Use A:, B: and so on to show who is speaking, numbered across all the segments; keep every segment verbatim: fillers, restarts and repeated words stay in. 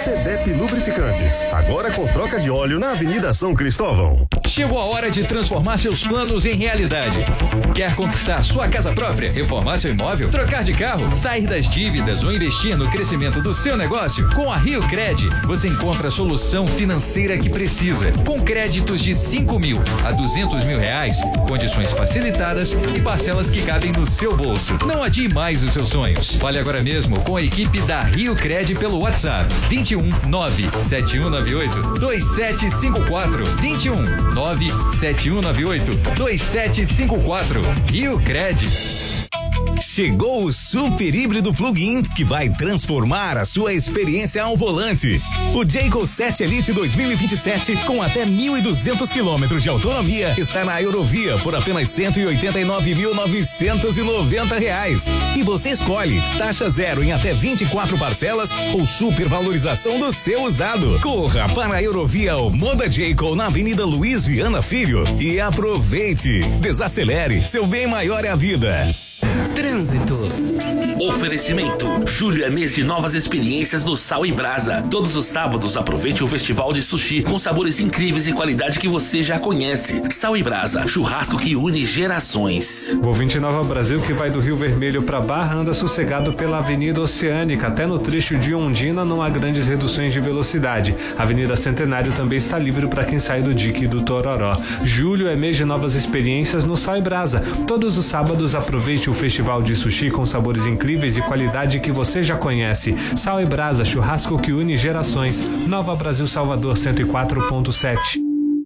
A: Sedep Lubrificantes, agora com troca de óleo na Avenida São Cristóvão.
B: Chegou a hora de transformar seus planos em realidade. Quer conquistar sua casa própria, reformar seu imóvel, trocar de carro, sair das dívidas ou investir no crescimento do seu negócio? Com a Rio Cred, você encontra a solução financeira que precisa. Com créditos de cinco mil a duzentos mil reais, condições facilitadas e parcelas que cabem no seu bolso. Não adie mais os seus sonhos. Fale agora mesmo com a equipe da Rio Cred pelo WhatsApp vinte e um nove sete um nove oito dois sete cinco quatro vinte e um nove sete um nove oito dois sete cinco quatro. Rio Cred.
C: Chegou o super híbrido plug-in que vai transformar a sua experiência ao volante. O Jayco sete Elite dois mil e vinte e sete com até mil e duzentos quilômetros de autonomia está na Eurovia por apenas cento e oitenta e nove mil novecentos e noventa reais. E você escolhe taxa zero em até vinte e quatro parcelas ou supervalorização do seu usado. Corra para a Eurovia ou Moda Jayco na Avenida Luiz Viana Filho e aproveite. Desacelere, seu bem maior é a vida.
D: Trânsito. Oferecimento. Julho é mês de novas experiências no Sal e Brasa. Todos os sábados aproveite o festival de sushi com sabores incríveis e qualidade que você já conhece. Sal e Brasa, churrasco que une gerações.
E: O ouvinte Nova Brasil que vai do Rio Vermelho para Barra anda sossegado pela Avenida Oceânica. Até no trecho de Ondina não há grandes reduções de velocidade. A Avenida Centenário também está livre para quem sai do dique do Tororó. Julho é mês de novas experiências no Sal e Brasa. Todos os sábados aproveite o festival de sushi com sabores incríveis e qualidade que você já conhece. Sal e Brasa, churrasco que une gerações. Nova Brasil Salvador cento e quatro ponto sete.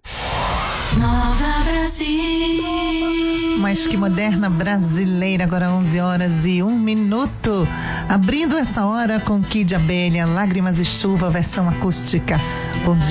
F: Nova Brasil.
G: Mais que moderna brasileira, agora onze horas e um minuto. Abrindo essa hora com Kid Abelha, Lágrimas e Chuva, versão acústica. Bom dia.